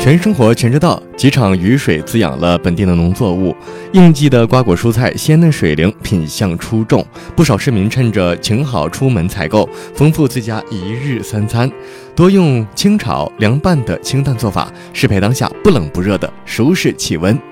全生活全知道，几场雨水滋养了本地的农作物，应季的瓜果蔬菜鲜嫩水灵，品相出众。不少市民趁着晴好出门采购，丰富自家一日三餐。多用清炒、凉拌的清淡做法，适配当下不冷不热的舒适气温。